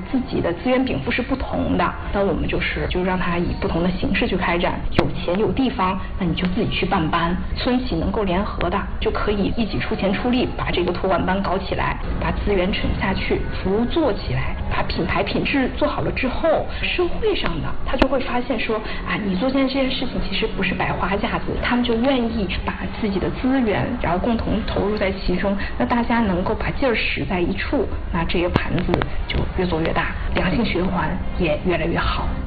自己的资源禀赋是不同的，那我们就让他以不同的形式去开展。有钱有地方，那你就自己去办班，村企能够联合的，就可以一起出钱出力把这个托管班搞起来，把资源沉下去，服务做起来，把品牌品质做好了之后，社会上的他就会发现说啊，你做这件事情其实不是白花架子，他们就愿意把自己的资源然后共同投入在其中，那大家能够把劲儿使在一处，那这个盘子就越做越大，良性循环也越来越好。